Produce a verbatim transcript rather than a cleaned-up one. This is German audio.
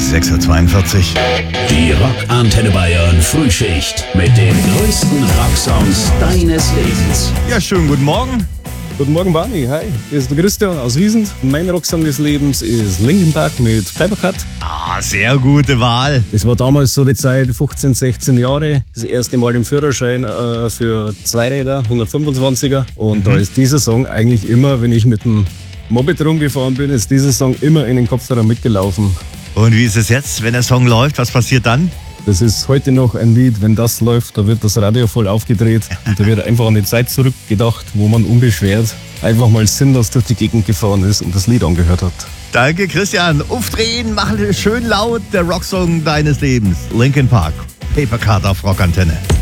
sechs Uhr zweiundvierzig. Die Rock-Antenne Bayern Frühschicht mit den größten Rocksongs deines Lebens. Ja, schönen guten Morgen. Guten Morgen, Barney. Hi, hier ist der Christian aus Wiesent. Mein Rocksong des Lebens ist Linkin Park mit Papercut. Ah, sehr gute Wahl. Das war damals so die Zeit, fünfzehn, sechzehn Jahre. Das erste Mal im Führerschein äh, für Zweiräder, hundertfünfundzwanziger. Und mhm. da ist dieser Song eigentlich immer, wenn ich mit dem Moped rumgefahren bin, ist dieser Song immer in den Kopfhörer mitgelaufen. Und wie ist es jetzt, wenn der Song läuft? Was passiert dann? Das ist heute noch ein Lied, wenn das läuft, da wird das Radio voll aufgedreht und da wird einfach an die Zeit zurückgedacht, wo man unbeschwert einfach mal sinnlos durch die Gegend gefahren ist und das Lied angehört hat. Danke, Christian. Aufdrehen, machen schön laut, der Rocksong deines Lebens. Linkin Park, Papercut auf Rockantenne.